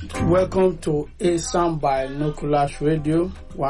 Welcome to ASAM Binoculars Radio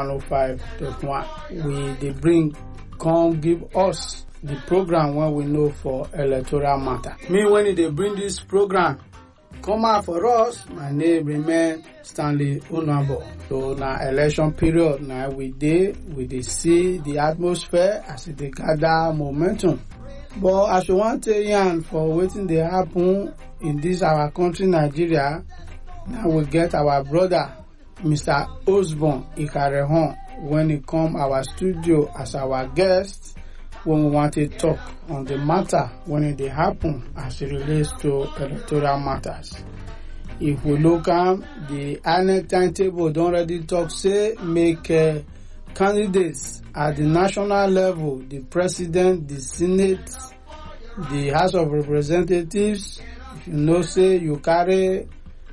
105.1. They come give us the program when we know for electoral matter. Me when they bring this program, come out for us, my name remain Stanley Unabo. So now election period, now we see the atmosphere as they gather momentum. But as we want to yarn for waiting they happen in this our country Nigeria, now we get our brother Mr. Osborn Ikarehon when he come our studio as our guest when we want to talk on the matter when it happen as it relates to electoral matters. If we look at the INEC timetable, don't already talk say make candidates at the national level, the president, the Senate, the House of Representatives. If you know say you carry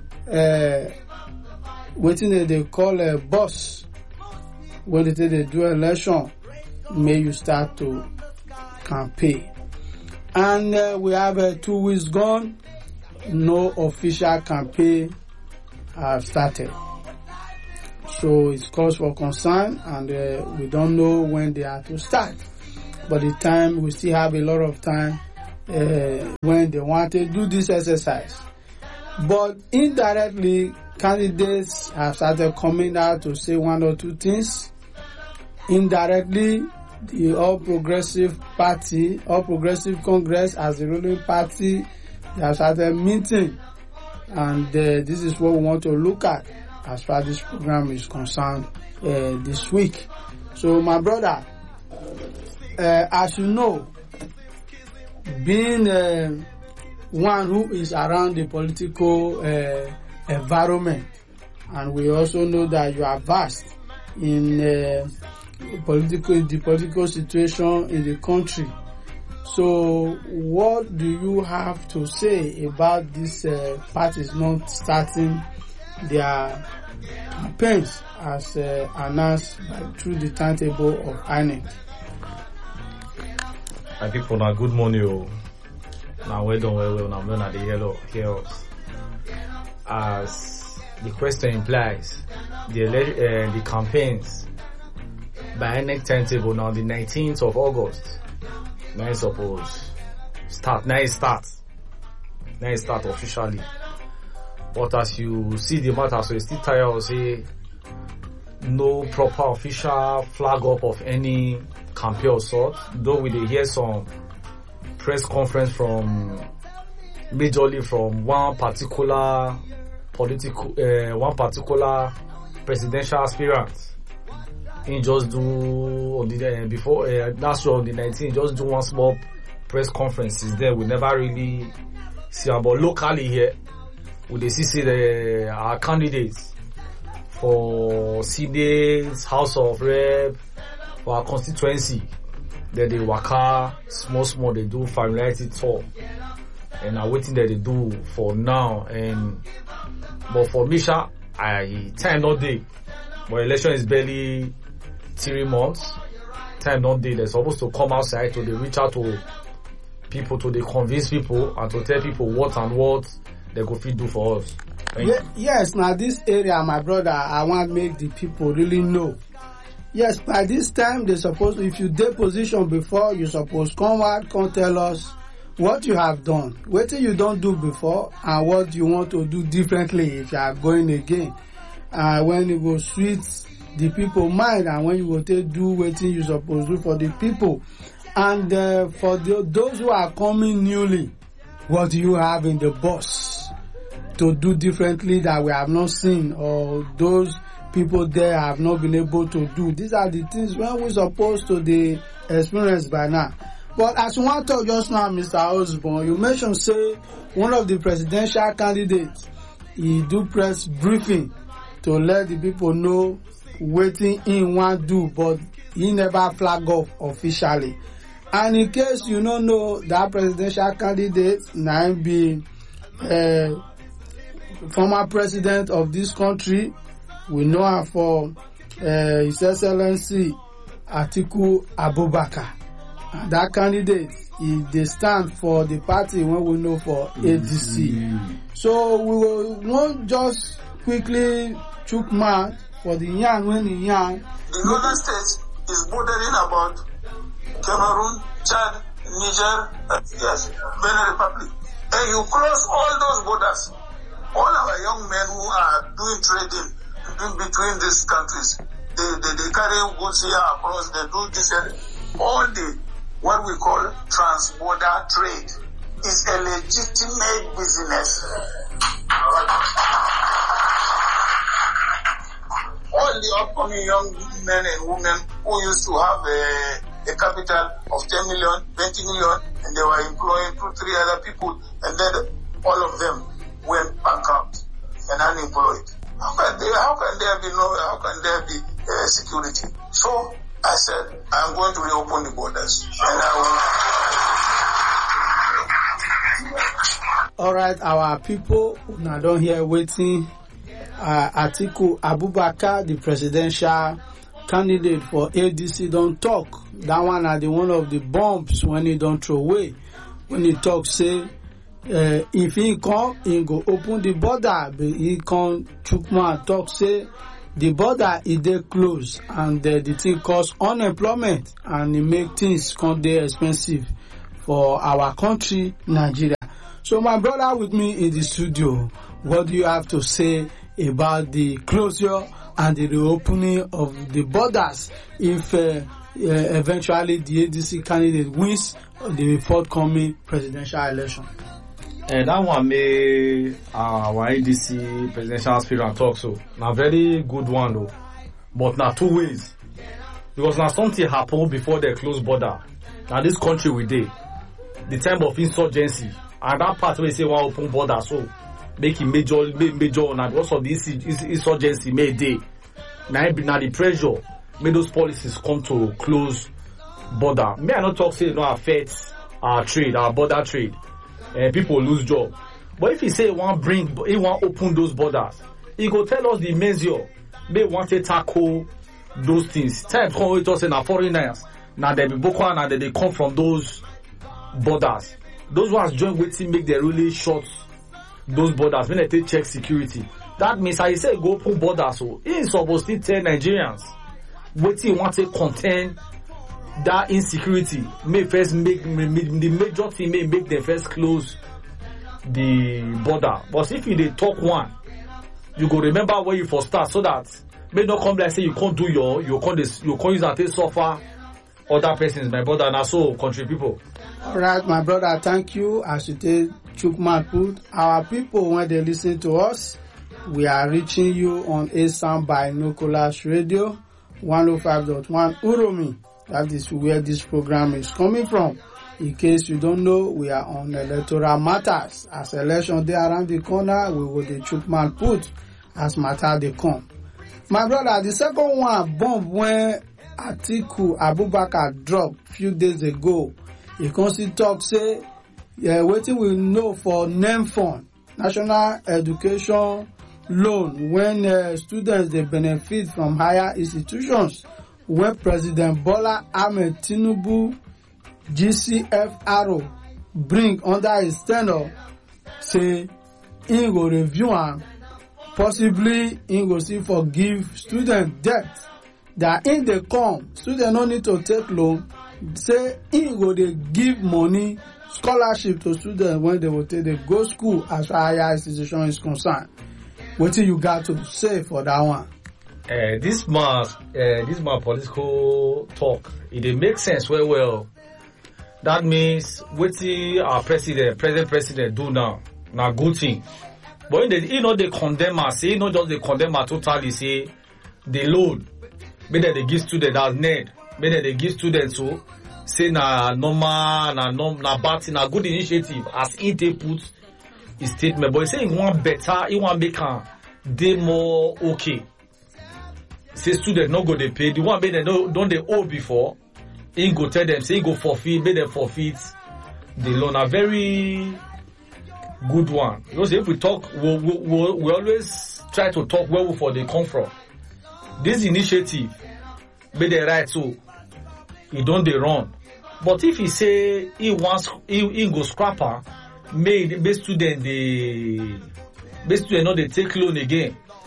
waiting they call a bus when they do election, may you start to campaign. And we have 2 weeks gone, no official campaign have started. So it's cause for concern, and we don't know when they are to start. But the time, we still have a lot of time when they want to do this exercise. But indirectly, candidates have started coming out to say 1 or 2 things. Indirectly, the All Progressive Party, All Progressive Congress as the ruling party, they have started meeting. And this is what we want to look at as far as this program is concerned this week. So my brother, as you know, being one who is around the political environment, and we also know that you are vast in the political situation in the country. So what do you have to say about these parties not starting their campaigns as announced through the timetable of INEC? My people, now good morning. Now we don't now we not the hear us. As the question implies, the campaigns by INEC timetable now the 19th of August. Now it's supposed start. Now it starts officially. But as you see the matter, so it's still tired to say no proper official flag up of any campaign or sort. Though we did hear some press conference from majorly from one particular presidential aspirant. He just do on the before last year on the 19th, just do one small press conference. There we never really see about locally here. We see our candidates for Senate, House of Rep, for our constituency. Then they waka small they do familiarity tour, and I'm waiting that they do for now. But for Misha, time not day. But election is barely 3 months. Time not day. They're supposed to come outside to reach out to people, to convince people and to tell people what they go fit do for us. Yes, now this area, my brother, I want to make the people really know. Yes, by this time they supposed, if you take position before, you supposed come out, come tell us what you have done, what you don't do before, and what you want to do differently if you are going again. When you go sweet the people mind, and when you go to do what you supposed to do for the people. And for those who are coming newly, what do you have in the box to do differently that we have not seen, or those people there have not been able to do? These are the things when we're supposed to the experience by now. But as you want to talk just now, Mr. Osborn, you mentioned say one of the presidential candidates, he do press briefing to let the people know waiting in one do, but he never flag off officially. And in case you don't know, that presidential candidate now be former president of this country. We know her for His Excellency Atiku Abubakar. And that candidate, they stand for the party when we know for ADC. So we won't just quickly chook mouth for the young when the young. The northern states is bordering about Cameroon, Chad, Niger, yes, Benin Republic. And you cross all those borders. All our young men who are doing trading in between these countries, they carry goods here across, they do this and all the what we call trans-border trade is a legitimate business. All the upcoming young men and women who used to have a capital of 10 million, 20 million, and they were employing 2-3 other people, and then all of them went bankrupt and unemployed. How can there be security? So I said, I'm going to reopen the borders, and I will. All right, our people, now don't hear waiting. Atiku Abubakar, the presidential candidate for ADC, don't talk. That one are the one of the bombs when he don't throw away. When he talk, say, if he come, he go open the border. But he come, Chukma talk, say, the border is there close, and the thing cause unemployment, and it make things come there expensive for our country, Nigeria. So my brother with me in the studio, what do you have to say about the closure and the reopening of the borders if eventually the ADC candidate wins the forthcoming presidential election? That one made our ADC presidential aspirant talk so. Now very good one though. But now two ways. Because now something happened before the closed border. Now this country we did. The time of insurgency. And that part where they say one open border so make it major now because of this insurgency made day. Now the pressure made those policies come to close border. May I not talk say it no affects our trade, our border trade. People lose job. But if he say he want open those borders, he go tell us the measure. They want to tackle those things. Time come with us in our foreigners. Now they be Boko and they come from those borders. Those ones join waiting make they really short those borders when they check security. That means I say go open borders so he is supposed to tell Nigerians waiting want to contain that insecurity may first make the major thing may make them first close the border. But if you talk one, you go remember where you first start so that may not come like say you can't do you can't use that to suffer other persons, my brother, and also country people. All right, my brother, thank you. As you did, Chukman put our people when they listen to us, we are reaching you on Asam Binoculars Radio 105.1 Uromi. That is where this program is coming from. In case you don't know, we are on electoral matters. As election day around the corner, we will the Chukman put as matter they come. My brother, the second one bomb when Atiku Abubakar dropped few days ago. He constantly talk say, waiting we know for NEM fund, National Education Loan, when students they benefit from higher institutions. When President Bola Ahmed Tinubu GCFRO bring under his tenure, say he go review and possibly he go see forgive student debt. That in they come, student no need to take loan. Say he go they give money scholarship to students when they will take the go school as far as higher institution is concerned. What do you got to say for that one? This man political talk, it makes sense very well. That means what our present president do now good thing. But they condemn us, say not just they condemn us totally, say the loan, maybe they give students as need, maybe they give students so say na normal, na bad thing, na good initiative as he they put his statement. But he say he want better, he want make they more okay. Say students no go they pay. The one made they don't they owe before. He go tell them say he go forfeit, make them forfeit the loan. A very good one. Because if we talk, we always try to talk where for they come from. This initiative made the right so he don't they run. But if he say he wants he go scrapper, make student not they take loan again.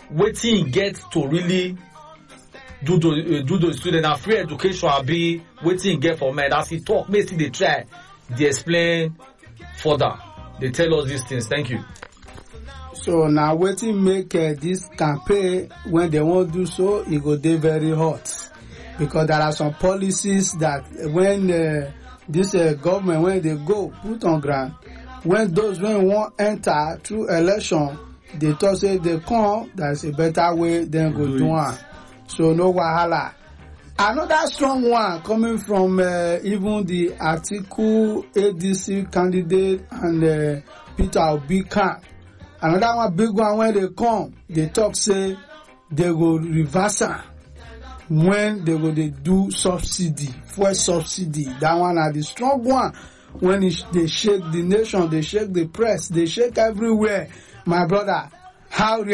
wetin e get to really do to student na free education abi wetin e get for mind. As he talk, make still dey try dey explain further, dey tell us these things. Thank you. So now wetin make this campaign when they wan do so, e go dey very hot, because there are some policies that when this government, when they go put on ground, when those when wan enter through election, they talk say they come, there's a better way dem go do am. So no wahala. Another strong one coming from even the Atiku ADC candidate and Peter Obi camp. Another one big one, when they come, they talk say they go reverse am when they go dey do subsidy, fuel subsidy. That one are the strong one. When they shake the nation, they shake the press, they shake everywhere. My brother, how